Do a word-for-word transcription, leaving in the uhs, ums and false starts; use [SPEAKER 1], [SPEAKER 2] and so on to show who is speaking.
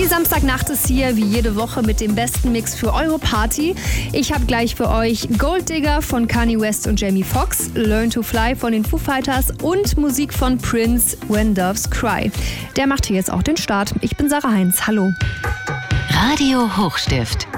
[SPEAKER 1] Samstagnacht ist hier wie jede Woche mit dem besten Mix für eure Party. Ich habe gleich für euch Gold Digger von Kanye West und Jamie Foxx, Learn to Fly von den Foo Fighters und Musik von Prince, When Doves Cry. Der macht hier jetzt auch den Start. Ich bin Sarah Heinz. Hallo.
[SPEAKER 2] Radio Hochstift.